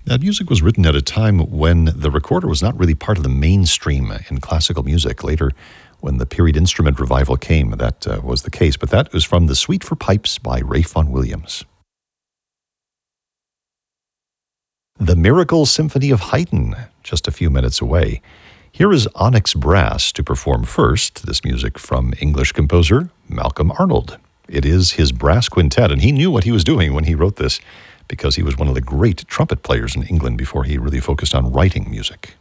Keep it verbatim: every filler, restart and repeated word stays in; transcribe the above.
That music was written at a time when the recorder was not really part of the mainstream in classical music. Later, when the period instrument revival came, that uh, was the case. But that was from the Suite for Pipes by Ralph Vaughan Williams. The Miracle Symphony of Haydn, just a few minutes away. Here is Onyx Brass to perform first this music from English composer Malcolm Arnold. It is his brass quintet, and he knew what he was doing when he wrote this, because he was one of the great trumpet players in England before he really focused on writing music.